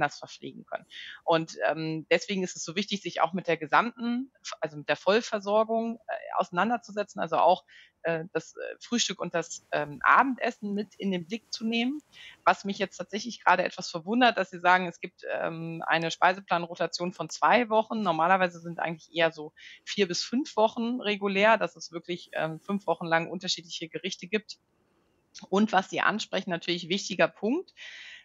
anders verpflegen können. Und deswegen ist es so wichtig, sich auch mit der gesamten, also mit der Vollversorgung auseinanderzusetzen, also auch das Frühstück und das Abendessen mit in den Blick zu nehmen. Was mich jetzt tatsächlich gerade etwas verwundert, dass Sie sagen, es gibt eine Speiseplanrotation von 2 Wochen. Normalerweise sind eigentlich eher so 4 bis 5 Wochen regulär, dass es wirklich 5 Wochen lang unterschiedliche Gerichte gibt. Und was Sie ansprechen, natürlich wichtiger Punkt,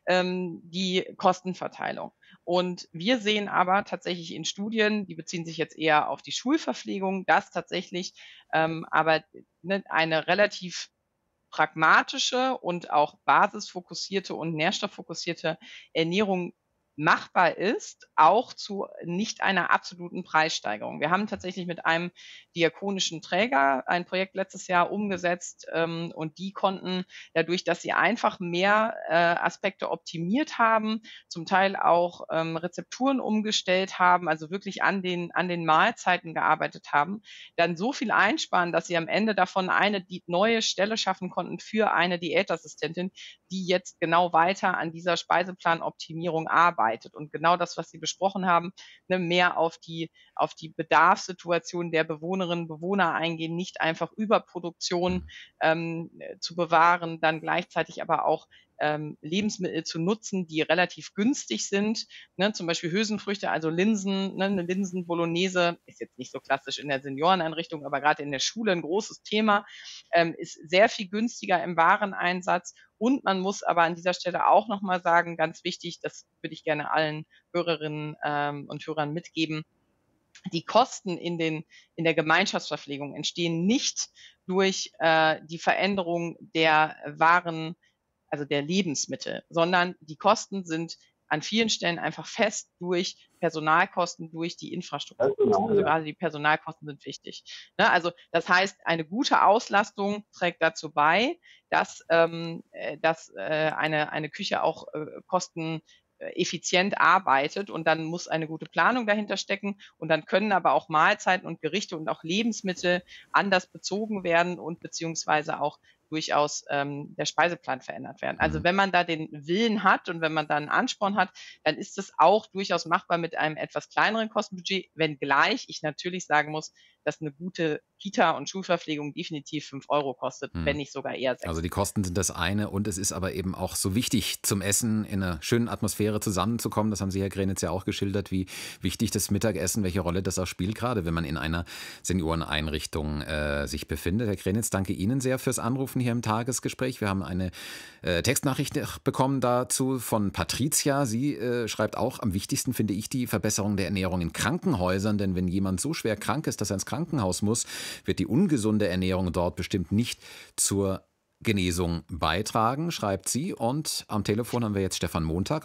die Kostenverteilung. Und wir sehen aber tatsächlich in Studien, die beziehen sich jetzt eher auf die Schulverpflegung, dass tatsächlich aber eine relativ pragmatische und auch basisfokussierte und nährstofffokussierte Ernährung machbar ist, auch zu nicht einer absoluten Preissteigerung. Wir haben tatsächlich mit einem diakonischen Träger ein Projekt letztes Jahr umgesetzt und die konnten dadurch, dass sie einfach mehr Aspekte optimiert haben, zum Teil auch Rezepturen umgestellt haben, also wirklich an den Mahlzeiten gearbeitet haben, dann so viel einsparen, dass sie am Ende davon eine neue Stelle schaffen konnten für eine Diätassistentin, die jetzt genau weiter an dieser Speiseplanoptimierung arbeitet. Und genau das, was Sie besprochen haben, mehr auf die Bedarfssituation der Bewohnerinnen und Bewohner eingehen, nicht einfach Überproduktion zu bewahren, dann gleichzeitig aber auch Lebensmittel zu nutzen, die relativ günstig sind. Zum Beispiel Hülsenfrüchte, also Linsen, eine Linsen-Bolognese ist jetzt nicht so klassisch in der Senioreneinrichtung, aber gerade in der Schule ein großes Thema, ist sehr viel günstiger im Wareneinsatz. Und man muss aber an dieser Stelle auch nochmal sagen, ganz wichtig, das würde ich gerne allen Hörerinnen und Hörern mitgeben, die Kosten in der Gemeinschaftsverpflegung entstehen nicht durch die Veränderung der Waren, also der Lebensmittel, sondern die Kosten sind an vielen Stellen einfach fest durch Personalkosten, durch die Infrastrukturkosten. Also gerade die Personalkosten sind wichtig. Also das heißt, eine gute Auslastung trägt dazu bei, dass eine Küche auch kosteneffizient arbeitet und dann muss eine gute Planung dahinter stecken und dann können aber auch Mahlzeiten und Gerichte und auch Lebensmittel anders bezogen werden und beziehungsweise auch durchaus der Speiseplan verändert werden. Also wenn man da den Willen hat und wenn man da einen Ansporn hat, dann ist es auch durchaus machbar mit einem etwas kleineren Kostenbudget, wenngleich ich natürlich sagen muss, dass eine gute Kita- und Schulverpflegung definitiv 5 € kostet, wenn nicht sogar eher 6. Also die Kosten sind das eine und es ist aber eben auch so wichtig, zum Essen in einer schönen Atmosphäre zusammenzukommen. Das haben Sie, Herr Krenitz, ja auch geschildert, wie wichtig das Mittagessen, welche Rolle das auch spielt, gerade wenn man in einer Senioreneinrichtung sich befindet. Herr Krenitz, danke Ihnen sehr fürs Anrufen hier im Tagesgespräch. Wir haben eine Textnachricht bekommen dazu von Patricia. Sie schreibt auch, am wichtigsten finde ich die Verbesserung der Ernährung in Krankenhäusern, denn wenn jemand so schwer krank ist, dass er ins Krankenhaus muss, wird die ungesunde Ernährung dort bestimmt nicht zur Genesung beitragen, schreibt sie. Und am Telefon haben wir jetzt Stefan Montag